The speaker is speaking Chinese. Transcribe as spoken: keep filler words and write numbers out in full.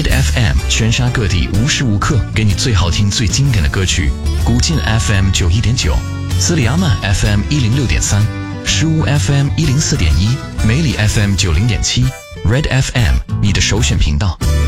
Red F M 全沙各地无时无刻给你最好听最经典的歌曲。古晋 F M 九一点九，斯里阿曼 F M 一零六点三，石屋 F M 一零四点一，梅里 F M 九零点七。Red F M 你的首选频道。